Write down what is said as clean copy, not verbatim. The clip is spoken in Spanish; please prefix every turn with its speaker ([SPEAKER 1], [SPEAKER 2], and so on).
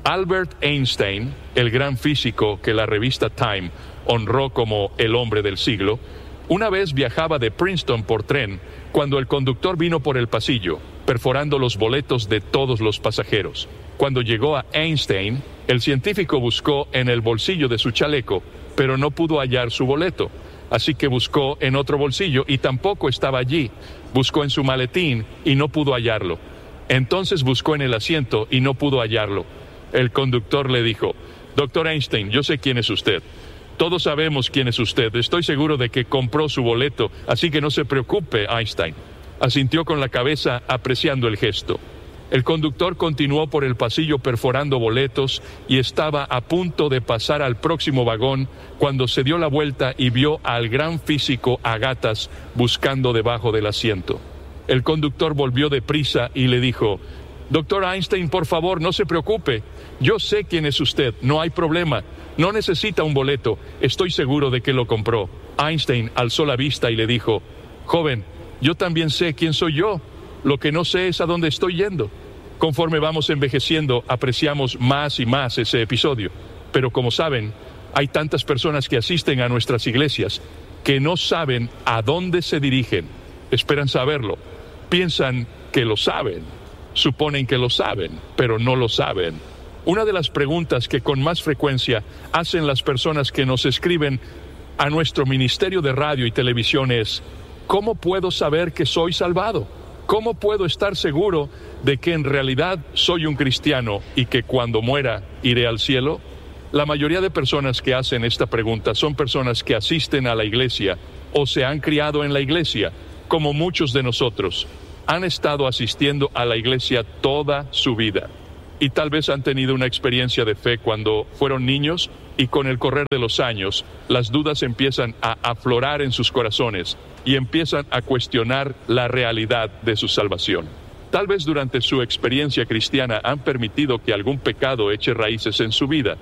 [SPEAKER 1] Albert Einstein, el gran físico que la revista Time honró como el hombre del siglo, una vez viajaba de Princeton por tren cuando el conductor vino por el pasillo, perforando los boletos de todos los pasajeros. Cuando llegó a Einstein, el científico buscó en el bolsillo de su chaleco, pero no pudo hallar su boleto. Así que buscó en otro bolsillo y tampoco estaba allí. Buscó en su maletín y no pudo hallarlo. Entonces buscó en el asiento y no pudo hallarlo. El conductor le dijo: «Doctor Einstein, yo sé quién es usted. Todos sabemos quién es usted. Estoy seguro de que compró su boleto, así que no se preocupe, Einstein». Asintió con la cabeza, apreciando el gesto. El conductor continuó por el pasillo perforando boletos y estaba a punto de pasar al próximo vagón cuando se dio la vuelta y vio al gran físico a gatas buscando debajo del asiento. El conductor volvió deprisa y le dijo: «Doctor Einstein, por favor, no se preocupe. Yo sé quién es usted, no hay problema. No necesita un boleto, estoy seguro de que lo compró». Einstein alzó la vista y le dijo: «Joven, yo también sé quién soy yo. Lo que no sé es a dónde estoy yendo». Conforme vamos envejeciendo, apreciamos más y más ese episodio. Pero como saben, hay tantas personas que asisten a nuestras iglesias que no saben a dónde se dirigen. Esperan saberlo. Piensan que lo saben. Suponen que lo saben, pero no lo saben. Una de las preguntas que con más frecuencia hacen las personas que nos escriben a nuestro ministerio de radio y televisión es: ¿cómo puedo saber que soy salvado? ¿Cómo puedo estar seguro de que en realidad soy un cristiano y que cuando muera iré al cielo? La mayoría de personas que hacen esta pregunta son personas que asisten a la iglesia o se han criado en la iglesia, como muchos de nosotros. Han estado asistiendo a la iglesia toda su vida y tal vez han tenido una experiencia de fe cuando fueron niños, y con el correr de los años las dudas empiezan a aflorar en sus corazones y empiezan a cuestionar la realidad de su salvación. Tal vez durante su experiencia cristiana han permitido que algún pecado eche raíces en su vida